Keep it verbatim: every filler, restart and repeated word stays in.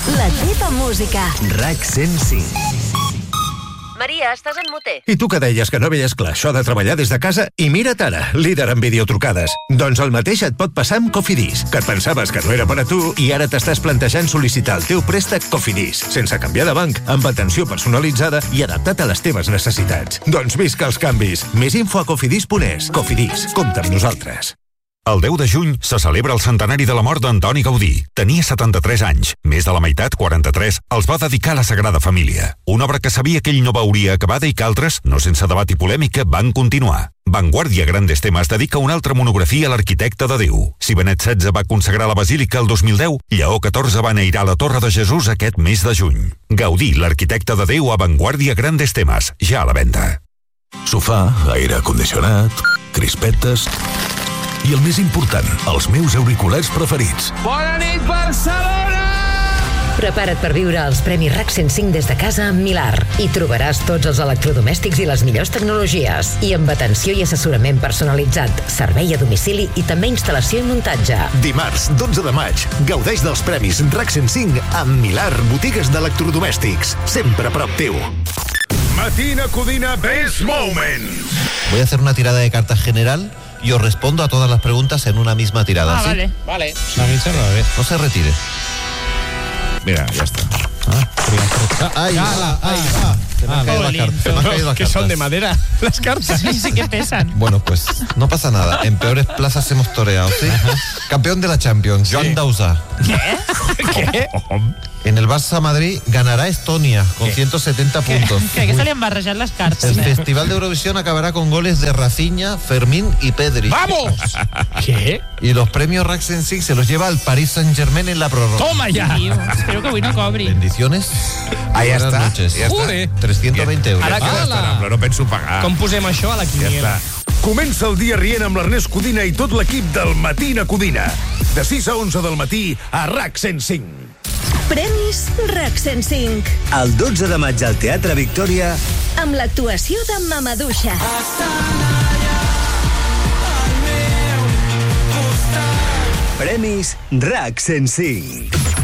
La teva música. RAC cent cinc. Maria, estàs en muter. I tu que deies que no veies clar això de treballar des de casa, i mira't ara, líder en videotrucades. Doncs el mateix et pot passar amb Cofidis, que et pensaves que no era per a tu i ara t'estàs plantejant sol·licitar el teu préstec Cofidis, sense canviar de banc, amb atenció personalitzada i adaptat a les teves necessitats. Doncs visca els canvis. Més info a cofidis punt es. Cofidis, compta amb nosaltres. El deu de juny se celebra el centenari de la mort d'Antoni Gaudí. Tenia setanta-tres anys. Més de la meitat, quaranta-tres, els va dedicar a la Sagrada Família. Una obra que sabia que ell no veuria acabada i que altres, no sense debat i polèmica, van continuar. Vanguardia Grandes Temes dedica una altra monografia a l'arquitecte de Déu. Si Benet setze va consagrar la Basílica el dos mil deu, Lleó catorze va enairar la Torre de Jesús aquest mes de juny. Gaudí, l'arquitecte de Déu a Vanguardia Grandes Temes, ja a la venda. Sofà, aire condicionat, crispetes... I el més important, els meus auriculars preferits. Bona nit, Barcelona! Prepara't per viure els Premis RAC cent cinc des de casa amb Milar. Hi trobaràs tots els electrodomèstics i les millors tecnologies. I amb atenció i assessorament personalitzat, servei a domicili i també instal·lació i muntatge. Dimarts, dotze de maig, gaudeix dels Premis RAC cent cinc amb Milar, botigues d'electrodomèstics. Sempre a prop teu. Matina Codina Best Moment. Voy a hacer una tirada de cartas general y os respondo a todas las preguntas en una misma tirada. Ah, ¿sí? vale. Vale. A mí se me va bien. No se retire. Mira, ya está. Ah, ahí va, ahí va. Se me han caído las cartas. Se me han caído las ¿Que cartas. son de madera las cartas? Sí, sí que pesan. Bueno, pues no pasa nada. En peores plazas hemos toreado, ¿sí? Campeón de la Champions, Joan Sí. Dausà. ¿Qué? ¿Qué? En el Barça Madrid ganará Estonia con ciento setenta puntos. Crec que se li han barrejat les cartes. El Festival de Eurovisión acabará con goles de Rafinha, Fermín y Pedri. ¡Vamos! ¿Qué? Y los premios RAC cent cinc se los lleva el Paris Saint-Germain en la prórroga. ¡Toma ya! Tío, espero que avui no cobri. Bendiciones. Ah, ja Buenas està. noches. Ja està. Joder. trescientos veinte euros. Ara que Ah, la... però no penso pagar. Com posem això a la Ja quiniela? està. Comença el dia rient amb l'Ernest Codina i tot l'equip del Matina Codina. De sis a onze del matí a RAC cent cinc. Premis RAC cent cinc. El dotze de maig al Teatre Victòria, Amb l'actuació de Mamaduixa. Premis RAC cent cinc.